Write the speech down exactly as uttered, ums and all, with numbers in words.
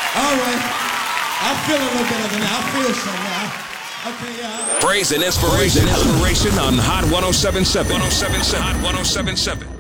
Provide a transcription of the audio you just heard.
All right. I feel a little bit of it now. I feel some now. Okay, yeah. Praise and inspiration, inspiration on Hot ten seventy-seven. ten seventy-seven. Hot ten seventy-seven.